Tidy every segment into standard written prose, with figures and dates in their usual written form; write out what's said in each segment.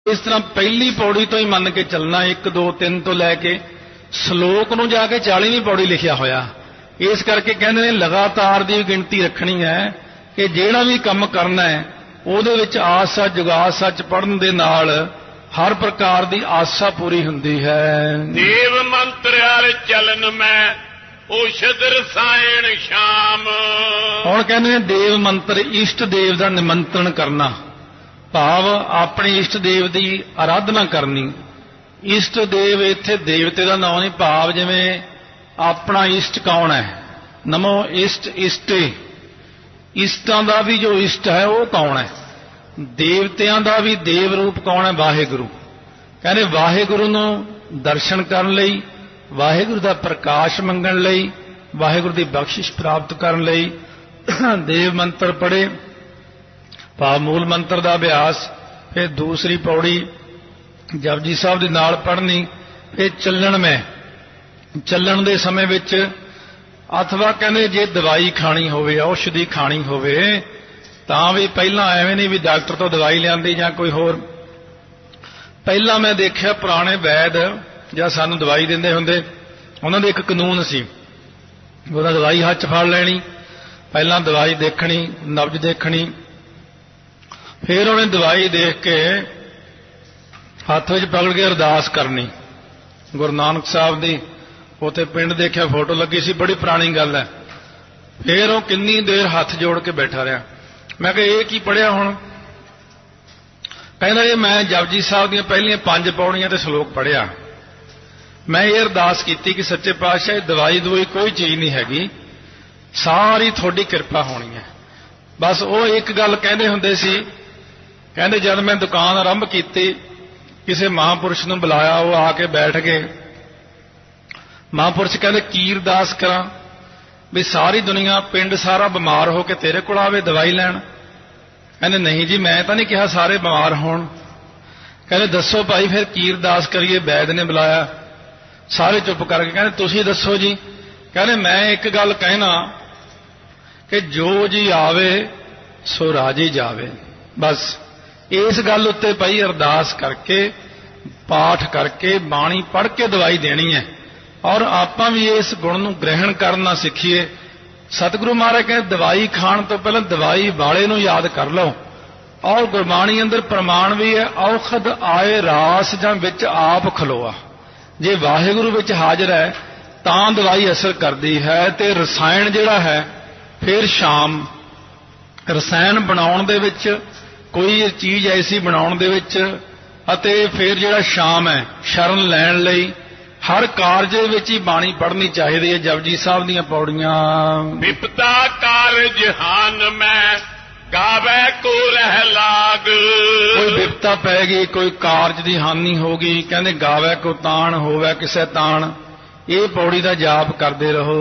ਇਸ ਤਰ੍ਹਾਂ ਪਹਿਲੀ ਪੌੜੀ ਤੋਂ ਹੀ ਮੰਨ ਕੇ ਚੱਲਣਾ, 1 2 3 ਤੋਂ ਲੈ ਕੇ ਸ਼ਲੋਕ ਨੂੰ ਜਾ ਕੇ 40ਵੀਂ ਪੌੜੀ ਲਿਖਿਆ ਹੋਇਆ। ਇਸ ਕਰਕੇ ਕਹਿੰਦੇ ਨੇ ਲਗਾਤਾਰ ਦੀ ਗਿਣਤੀ ਰੱਖਣੀ ਹੈ ਕਿ ਜਿਹੜਾ ਵੀ ਕੰਮ ਕਰਨਾ ਹੈ ਉਹਦੇ ਵਿੱਚ ਆਸ ਸੱਚ ਜੁਗਾਦ ਸੱਚ ਪੜ੍ਹਨ ਦੇ ਨਾਲ ਹਰ ਪ੍ਰਕਾਰ ਦੀ ਆਸਾ ਪੂਰੀ ਹੁੰਦੀ ਹੈ। ਦੇਵ ਮੰਤਰ ਹਰ ਚਲਨ ਮੈਂ ਔਸ਼ਧ ਰਸਾਇਣ ਸ਼ਾਮ। ਹੁਣ ਕਹਿੰਦੇ ਨੇ ਦੇਵ ਮੰਤਰ, ਇਸ਼ਟ ਦੇਵ ਦਾ ਨਿਮੰਤਰਣ ਕਰਨਾ, ਭਾਵ ਆਪਣੇ ਇਸ਼ਟ ਦੇਵ ਦੀ ਆਰਾਧਨਾ ਕਰਨੀ। ਇਸ਼ਟ ਦੇਵ ਇੱਥੇ ਦੇਵਤੇ ਦਾ ਨਾਮ ਨਹੀਂ, ਭਾਵ ਜਿਵੇਂ ਆਪਣਾ ਇਸ਼ਟ ਕੌਣ ਹੈ, ਨਮੋ ਇਸ਼ਟ ਇਸ਼ਟੇ, ਇਸ਼ਟਾਂ ਦਾ ਵੀ ਜੋ ਇਸ਼ਟ ਹੈ ਉਹ ਕੌਣ ਹੈ, ਦੇਵਤਿਆਂ ਦਾ ਵੀ ਦੇਵ ਰੂਪ ਕੌਣ ਹੈ, ਵਾਹਿਗੁਰੂ। ਕਹਿੰਦੇ ਵਾਹਿਗੁਰੂ ਨੂੰ ਦਰਸ਼ਨ ਕਰਨ ਲਈ, ਵਾਹਿਗੁਰੂ ਦਾ ਪ੍ਰਕਾਸ਼ ਮੰਗਣ ਲਈ, ਵਾਹਿਗੁਰੂ ਦੀ ਬਖਸ਼ਿਸ਼ ਪ੍ਰਾਪਤ ਕਰਨ ਲਈ ਦੇਵ ਮੰਤਰ ਪੜ੍ਹੇ, ਭਾਵ ਮੂਲ ਮੰਤਰ ਦਾ ਅਭਿਆਸ। ਫਿਰ ਦੂਸਰੀ ਪੌੜੀ ਜਪਜੀ ਸਾਹਿਬ ਦੇ ਨਾਲ ਪੜ੍ਹਨੀ। ਫਿਰ ਚੱਲਣ ਦੇ ਸਮੇਂ ਵਿੱਚ ਅਥਵਾ ਕਹਿੰਦੇ ਜੇ ਦਵਾਈ ਖਾਣੀ ਹੋਵੇ, ਔਸ਼ਧੀ ਖਾਣੀ ਹੋਵੇ ਤਾਂ ਵੀ ਪਹਿਲਾਂ ਐਵੇਂ ਨਹੀਂ ਵੀ ਡਾਕਟਰ ਤੋਂ ਦਵਾਈ ਲਿਆਂਦੀ ਜਾਂ ਕੋਈ ਹੋਰ। ਪਹਿਲਾਂ ਮੈਂ ਦੇਖਿਆ ਪੁਰਾਣੇ ਵੈਦ ਜਾਂ ਸਾਨੂੰ ਦਵਾਈ ਦਿੰਦੇ ਹੁੰਦੇ, ਉਹਨਾਂ ਦੇ ਇੱਕ ਕਾਨੂੰਨ ਸੀ, ਉਹਦਾ ਦਵਾਈ ਹੱਥ 'ਚ ਫੜ ਲੈਣੀ, ਪਹਿਲਾਂ ਦਵਾਈ ਦੇਖਣੀ, ਨਬਜ਼ ਦੇਖਣੀ, ਫਿਰ ਉਹਨੇ ਦਵਾਈ ਦੇਖ ਕੇ ਹੱਥ ਵਿੱਚ ਪਕੜ ਕੇ ਅਰਦਾਸ ਕਰਨੀ। ਗੁਰੂ ਨਾਨਕ ਸਾਹਿਬ ਦੀ ਉੱਥੇ ਪਿੰਡ ਦੇਖਿਆ, ਫੋਟੋ ਲੱਗੀ ਸੀ, ਬੜੀ ਪੁਰਾਣੀ ਗੱਲ ਹੈ। ਫਿਰ ਉਹ ਕਿੰਨੀ ਦੇਰ ਹੱਥ ਜੋੜ ਕੇ ਬੈਠਾ ਰਿਹਾ। ਮੈਂ ਕਿਹਾ ਇਹ ਕੀ ਪੜ੍ਹਿਆ ਹੁਣ? ਕਹਿੰਦਾ ਇਹ ਮੈਂ ਜਪਜੀ ਸਾਹਿਬ ਦੀਆਂ ਪਹਿਲੀਆਂ 5 ਪੌੜੀਆਂ ਤੇ ਸ਼ਲੋਕ ਪੜ੍ਹਿਆ। ਮੈਂ ਇਹ ਅਰਦਾਸ ਕੀਤੀ ਕਿ ਸੱਚੇ ਪਾਤਸ਼ਾਹ ਇਹ ਦਵਾਈ ਦਵਾਈ ਕੋਈ ਚੀਜ਼ ਨਹੀਂ ਹੈਗੀ, ਸਾਰੀ ਤੁਹਾਡੀ ਕਿਰਪਾ ਹੋਣੀ ਹੈ। ਬਸ ਉਹ ਇੱਕ ਗੱਲ ਕਹਿੰਦੇ ਹੁੰਦੇ ਸੀ, ਕਹਿੰਦੇ ਜਦ ਮੈਂ ਦੁਕਾਨ ਆਰੰਭ ਕੀਤੀ ਕਿਸੇ ਮਹਾਂਪੁਰਸ਼ ਨੂੰ ਬੁਲਾਇਆ, ਉਹ ਆ ਕੇ ਬੈਠ ਗਏ। ਮਹਾਂਪੁਰਸ਼ ਕਹਿੰਦੇ ਕੀ ਅਰਦਾਸ ਕਰਾਂ ਵੀ ਸਾਰੀ ਦੁਨੀਆ ਪਿੰਡ ਸਾਰਾ ਬਿਮਾਰ ਹੋ ਕੇ ਤੇਰੇ ਕੋਲ ਆਵੇ ਦਵਾਈ ਲੈਣ? ਕਹਿੰਦੇ ਨਹੀਂ ਜੀ ਮੈਂ ਤਾਂ ਨਹੀਂ ਕਿਹਾ ਸਾਰੇ ਬਿਮਾਰ ਹੋਣ। ਕਹਿੰਦੇ ਦੱਸੋ ਭਾਈ ਫਿਰ ਕੀ ਅਰਦਾਸ ਕਰੀਏ? ਵੈਦ ਨੇ ਬੁਲਾਇਆ, ਸਾਰੇ ਚੁੱਪ ਕਰਕੇ ਕਹਿੰਦੇ ਤੁਸੀਂ ਦੱਸੋ ਜੀ। ਕਹਿੰਦੇ ਮੈਂ ਇੱਕ ਗੱਲ ਕਹਿਣਾ ਕਿ ਜੋ ਜੀ ਆਵੇ ਸੋ ਰਾਜੀ ਜਾਵੇ। ਬਸ ਇਸ ਗੱਲ ਉੱਤੇ ਭਾਈ ਅਰਦਾਸ ਕਰਕੇ, ਪਾਠ ਕਰਕੇ, ਬਾਣੀ ਪੜ੍ਹ ਕੇ ਦਵਾਈ ਦੇਣੀ ਹੈ। ਔਰ ਆਪਾਂ ਵੀ ਇਸ ਗੁਣ ਨੂੰ ਗ੍ਰਹਿਣ ਕਰਨਾ ਸਿੱਖੀਏ। ਸਤਿਗੁਰੂ ਮਹਾਰਾਜ ਕਹਿੰਦੇ ਦਵਾਈ ਖਾਣ ਤੋਂ ਪਹਿਲਾਂ ਦਵਾਈ ਵਾਲੇ ਨੂੰ ਯਾਦ ਕਰ ਲਓ। ਔਰ ਗੁਰਬਾਣੀ ਅੰਦਰ ਪ੍ਰਮਾਣ ਵੀ ਹੈ, ਔਖਦ ਆਏ ਰਾਸ ਜਾਂ ਵਿੱਚ ਆਪ ਖਲੋਆ। ਜੇ ਵਾਹਿਗੁਰੂ ਵਿੱਚ ਹਾਜ਼ਰ ਹੈ ਤਾਂ ਦਵਾਈ ਅਸਰ ਕਰਦੀ ਹੈ। ਤੇ ਰਸਾਇਣ ਜਿਹੜਾ ਹੈ, ਫਿਰ ਸ਼ਾਮ ਰਸਾਇਣ ਬਣਾਉਣ ਦੇ ਵਿੱਚ, ਕੋਈ ਚੀਜ਼ ਐਸੀ ਬਣਾਉਣ ਦੇ ਵਿੱਚ, ਅਤੇ ਫਿਰ ਜਿਹੜਾ ਸ਼ਾਮ ਹੈ ਸ਼ਰਨ ਲੈਣ ਲਈ ਹਰ ਕਾਰਜ ਵਿੱਚ ਹੀ ਬਾਣੀ ਪੜ੍ਹਨੀ ਚਾਹੀਦੀ ਹੈ। ਜਪਜੀ ਸਾਹਿਬ ਦੀਆਂ ਪੌੜੀਆਂ। ਵਿਪਤਾ ਕਾਰਜ ਹਾਨ ਮੈਂ ਗਾਵੇ ਕੋ ਰਹਿ ਲਾਗ। ਕੋਈ ਵਿਪਤਾ ਪੈ ਗਈ, ਕੋਈ ਕਾਰਜ ਦੀ ਹਾਨੀ ਹੋ ਗਈ, ਕਹਿੰਦੇ ਗਾਵੇ ਕੋ ਤਾਣ ਹੋਵੇ ਕਿਸੇ ਤਾਣ। ਇਹ ਪੌੜੀ ਦਾ ਜਾਪ ਕਰਦੇ ਰਹੋ।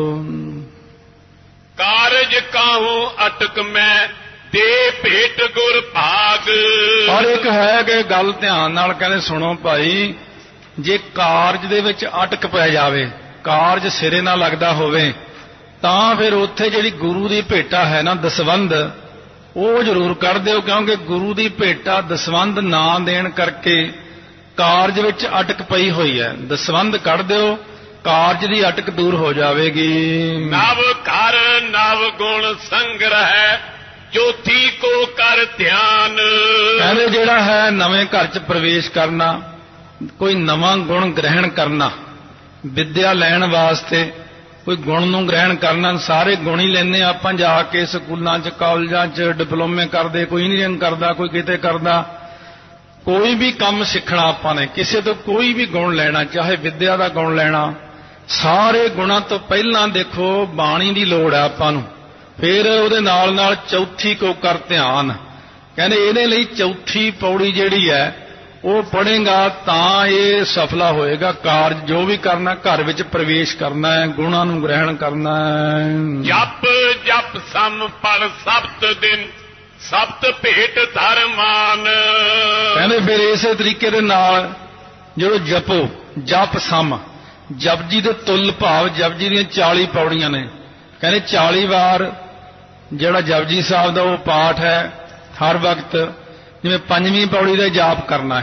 ਕਾਰਜ ਕਾਹੂ ਅਟਕ ਮੈਂ ਦੇ ਭੇਟ ਗੁਰ ਭਾਗ। ਔਰ ਇੱਕ ਹੈ ਕਿ ਗੱਲ ਧਿਆਨ ਨਾਲ ਕਹਿੰਦੇ ਸੁਣੋ ਭਾਈ, ਜੇ ਕਾਰਜ ਦੇ ਵਿੱਚ ਅਟਕ ਪੈ ਜਾਵੇ, ਕਾਰਜ ਸਿਰੇ ਨਾਲ ਲੱਗਦਾ ਹੋਵੇ, ਤਾਂ ਫਿਰ ਉੱਥੇ ਜਿਹੜੀ ਗੁਰੂ ਦੀ ਭੇਟਾ ਹੈ ਨਾ ਦਸਵੰਧ, ਉਹ ਜ਼ਰੂਰ ਕੱਢ ਦਿਓ। ਕਿਉਂਕਿ ਗੁਰੂ ਦੀ ਭੇਟਾ ਦਸਵੰਧ ਨਾ ਦੇਣ ਕਰਕੇ ਕਾਰਜ ਵਿੱਚ ਅਟਕ ਪਈ ਹੋਈ ਹੈ। ਦਸਵੰਧ ਕੱਢ ਦਿਓ, ਕਾਰਜ ਦੀ ਅਟਕ ਦੂਰ ਹੋ ਜਾਵੇਗੀ। ਨਵ ਘਰ ਨਵ ਗੁਣ ਸੰਗ੍ਰਹਿ ਜੋਤੀ ਕੋ ਕਰ ਧਿਆਨ। ਕਹਿੰਦੇ ਜਿਹੜਾ ਹੈ ਨਵੇਂ ਘਰ 'ਚ ਪ੍ਰਵੇਸ਼ ਕਰਨਾ, ਕੋਈ ਨਵਾਂ ਗੁਣ ਗ੍ਰਹਿਣ ਕਰਨਾ, ਵਿੱਦਿਆ ਲੈਣ ਵਾਸਤੇ ਕੋਈ ਗੁਣ ਨੂੰ ਗ੍ਰਹਿਣ ਕਰਨਾ। ਸਾਰੇ ਗੁਣ ਹੀ ਲੈਂਦੇ ਆਪਾਂ ਜਾ ਕੇ ਸਕੂਲਾਂ 'ਚ, ਕਾਲਜਾਂ 'ਚ, ਡਿਪਲੋਮੇ ਕਰਦੇ, ਕੋਈ ਇੰਜੀਨੀਅਰਿੰਗ ਕਰਦਾ, ਕੋਈ ਕਿਤੇ ਕਰਦਾ। ਕੋਈ ਵੀ ਕੰਮ ਸਿੱਖਣਾ ਆਪਾਂ ਨੇ, ਕਿਸੇ ਤੋਂ ਕੋਈ ਵੀ ਗੁਣ ਲੈਣਾ, ਚਾਹੇ ਵਿੱਦਿਆ ਦਾ ਗੁਣ ਲੈਣਾ, ਸਾਰੇ ਗੁਣਾਂ ਤੋਂ ਪਹਿਲਾਂ ਦੇਖੋ ਬਾਣੀ ਦੀ ਲੋੜ ਹੈ ਆਪਾਂ ਨੂੰ। ਫਿਰ ਉਹਦੇ ਨਾਲ ਨਾਲ ਚੌਥੀ ਕੋ ਕਰ ਧਿਆਨ। ਕਹਿੰਦੇ ਇਹਦੇ ਲਈ ਚੌਥੀ ਪੌੜੀ ਜਿਹੜੀ ਹੈ ਉਹ ਪੜ੍ਹੇਗਾ ਤਾਂ ਇਹ ਸਫਲਾ ਹੋਏਗਾ। ਕਾਰਜ ਜੋ ਵੀ ਕਰਨਾ, ਘਰ ਵਿੱਚ ਪ੍ਰਵੇਸ਼ ਕਰਨਾ ਹੈ, ਗੁਣਾਂ ਨੂੰ ਗ੍ਰਹਿਣ ਕਰਨਾ ਹੈ। ਜਪ ਜਪ ਸਮ ਪੜ ਸਬਤ ਦਿਨ ਸਬਤ ਭੇਟ ਧਰਮਾਨ। ਕਹਿੰਦੇ ਫਿਰ ਇਸੇ ਤਰੀਕੇ ਦੇ ਨਾਲ ਜਦੋਂ ਜਪੋ, ਜਪ ਸਮ, ਜਪਜੀ ਦੇ ਤੁਲ, ਭਾਵ ਜਪਜੀ ਦੀਆਂ 40 ਪੌੜੀਆਂ ਨੇ। ਕਹਿੰਦੇ 40 ਵਾਰ ਜਿਹੜਾ ਜਪਜੀ ਸਾਹਿਬ ਦਾ ਉਹ ਪਾਠ ਹੈ ਹਰ ਵਕਤ, ਜਿਵੇਂ 5ਵੀਂ ਪੌੜੀ ਦਾ ਜਾਪ ਕਰਨਾ